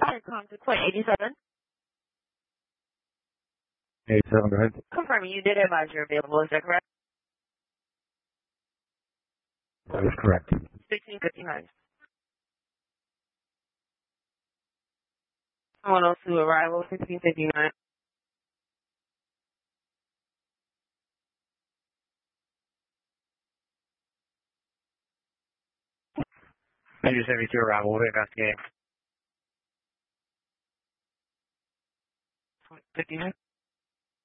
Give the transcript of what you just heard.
Come to point 87. 87, go ahead. Confirming you did advise you're available, is that correct? That is correct. 1659. 102 arrival, 1659. Major 72 arrival, we'll investigate. 59.